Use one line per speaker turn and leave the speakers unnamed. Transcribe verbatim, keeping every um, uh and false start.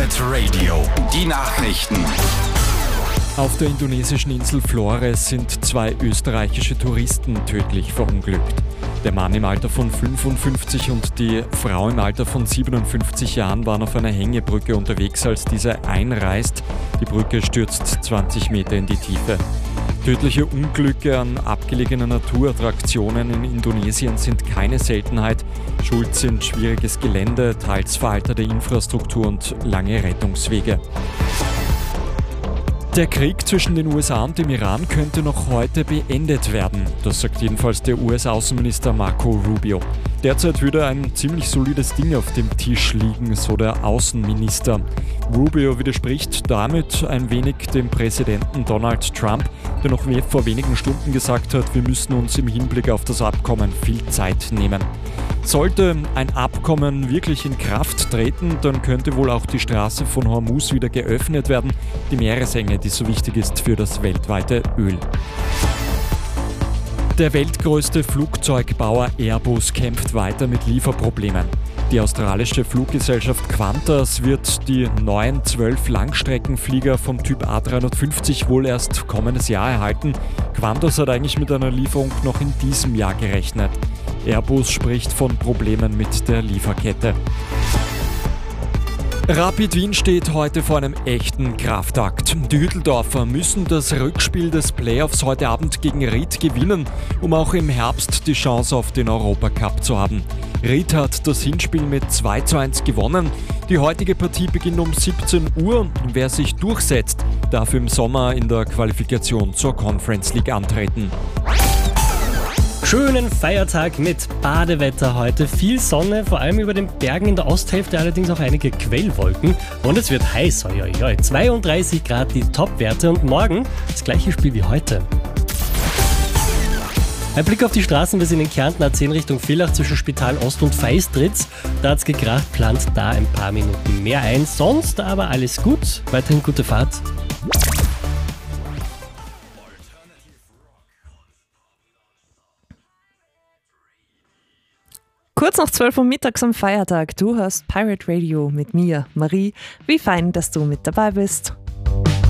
Pirate Radio, die Nachrichten.
Auf der indonesischen Insel Flores sind zwei österreichische Touristen tödlich verunglückt. Der Mann im Alter von fünfundfünfzig und die Frau im Alter von siebenundfünfzig Jahren waren auf einer Hängebrücke unterwegs, als diese einreißt. Die Brücke stürzt zwanzig Meter in die Tiefe. Tödliche Unglücke an abgelegenen Naturattraktionen in Indonesien sind keine Seltenheit. Schuld sind schwieriges Gelände, teils veraltete Infrastruktur und lange Rettungswege. Der Krieg zwischen den U S A und dem Iran könnte noch heute beendet werden. Das sagt jedenfalls der U S-Außenminister Marco Rubio. Derzeit würde ein ziemlich solides Ding auf dem Tisch liegen, so der Außenminister. Rubio widerspricht damit ein wenig dem Präsidenten Donald Trump, der noch vor wenigen Stunden gesagt hat, wir müssen uns im Hinblick auf das Abkommen viel Zeit nehmen. Sollte ein Abkommen wirklich in Kraft treten, dann könnte wohl auch die Straße von Hormuz wieder geöffnet werden, die Meeresenge, die so wichtig ist für das weltweite Öl. Der weltgrößte Flugzeugbauer Airbus kämpft weiter mit Lieferproblemen. Die australische Fluggesellschaft Qantas wird die neuen zwölf Langstreckenflieger vom Typ A dreihundertfünfzig wohl erst kommendes Jahr erhalten. Qantas hat eigentlich mit einer Lieferung noch in diesem Jahr gerechnet. Airbus spricht von Problemen mit der Lieferkette. Rapid Wien steht heute vor einem echten Kraftakt. Die Hütteldorfer müssen das Rückspiel des Playoffs heute Abend gegen Ried gewinnen, um auch im Herbst die Chance auf den Europacup zu haben. Ried hat das Hinspiel mit zwei zu eins gewonnen. Die heutige Partie beginnt um siebzehn Uhr. Wer sich durchsetzt, darf im Sommer in der Qualifikation zur Conference League antreten.
Schönen Feiertag mit Badewetter heute. Viel Sonne, vor allem über den Bergen in der Osthälfte, allerdings auch einige Quellwolken. Und es wird heiß, oi, oi, oi. zweiunddreißig Grad die Topwerte und morgen das gleiche Spiel wie heute. Ein Blick auf die Straßen, wir sind in Kärnten A zehn Richtung Villach zwischen Spital Ost und Feistritz. Da hat's gekracht, plant da ein paar Minuten mehr ein. Sonst aber alles gut, weiterhin gute Fahrt.
Kurz nach zwölf Uhr mittags am Feiertag. Du hörst Pirate Radio mit mir, Marie. Wie fein, dass du mit dabei bist.